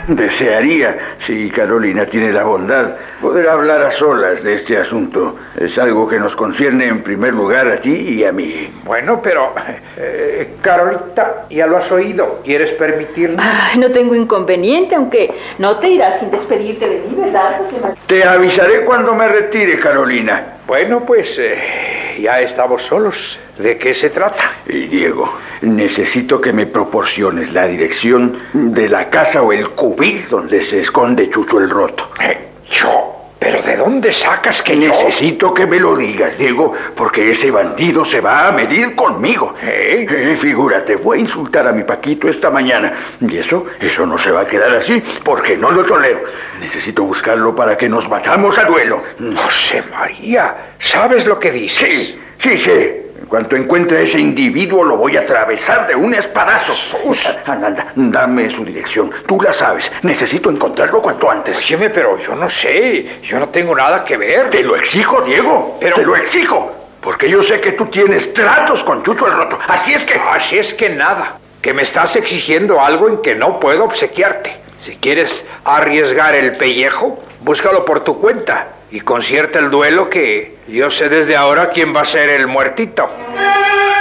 Desearía, si Carolina tiene la bondad, poder hablar a solas de este asunto. Es algo que nos concierne en primer lugar a ti y a mí. Bueno, pero, Carolita, ya lo has oído. ¿Quieres permitirlo? No tengo inconveniente, aunque no te irás sin despedirte de mí, ¿verdad, José María? Te avisaré cuando me retire, Carolina. Bueno, pues ya estamos solos. ¿De qué se trata? Diego, necesito que me proporciones la dirección de la casa o el cubil donde se esconde Chucho el Roto. ¿Yo? ¿Pero de dónde sacas que yo? Necesito que me lo digas, Diego, porque ese bandido se va a medir conmigo. Figúrate, fue a insultar a mi Paquito esta mañana. Y eso no se va a quedar así, porque no lo tolero. Necesito buscarlo para que nos matamos a duelo. José María, ¿sabes lo que dices? Sí. En cuanto encuentre a ese individuo, lo voy a atravesar de un espadazo. Anda, dame su dirección. Tú la sabes. Necesito encontrarlo cuanto antes. Óyeme, pero yo no sé. Yo no tengo nada que ver. Te lo exijo, Diego. Pero... Te lo exijo. Porque yo sé que tú tienes tratos con Chucho el Roto. Así es que nada. Que me estás exigiendo algo en que no puedo obsequiarte. Si quieres arriesgar el pellejo, búscalo por tu cuenta. Y concierta el duelo, que yo sé desde ahora quién va a ser el muertito.